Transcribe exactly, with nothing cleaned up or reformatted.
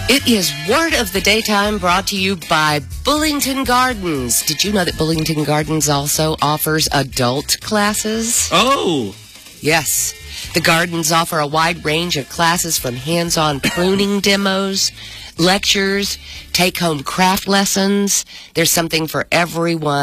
It is Word of the Daytime brought to you by Bullington Gardens. Did you know that Bullington Gardens also offers adult classes? Oh! Yes. The gardens offer a wide range of classes from hands-on pruning demos, lectures, take-home craft lessons. There's something for everyone.